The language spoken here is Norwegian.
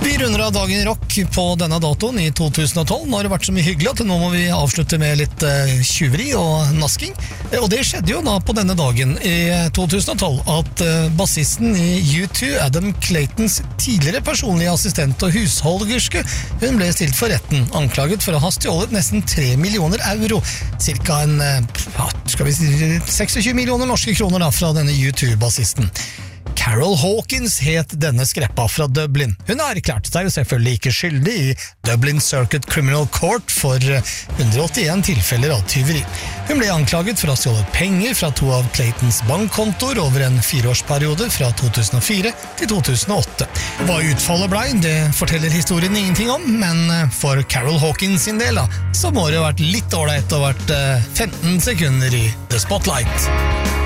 Vi runder av dagen i rock på denne datoen i 2012. Nå har det vært så mye hyggelig at nå må vi avslutte med litt tjuveri og nasking. Og det skjedde jo da på denne dagen i 2012 at bassisten i U2, Adam Claytons tidligere personlige assistent og husholderske, hun ble stilt for retten, anklaget for å ha stjålet nesten 3 millioner euro, cirka en, skal vi si, 26 millioner norske kroner da, fra denne U2-bassisten. Carol Hawkins het denne skreppa fra Dublin. Hun har erklært seg jo selvfølgelig ikke skyldig i Dublin Circuit Criminal Court for 181 tilfeller av tyveri. Hun ble anklaget for å ha stjålet penger fra 2 av Claytons bankkontoer over en 4-årsperiode fra 2004 til 2008. Hva utfallet ble, det forteller historien ingenting om, men for Carol Hawkins sin del da, så må det ha vært litt ålreit og vært 15 sekunder i The Spotlight.